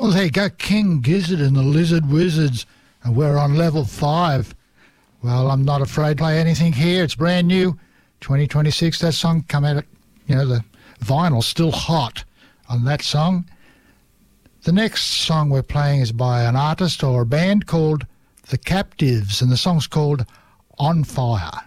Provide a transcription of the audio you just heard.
Well, there you go, King Gizzard and the Lizard Wizards, and we're on level 5. Well, I'm not afraid to play anything here. It's brand new, 2026. That song come out, the vinyl's still hot on that song. The next song we're playing is by an artist or a band called The Captives, and the song's called On Fire.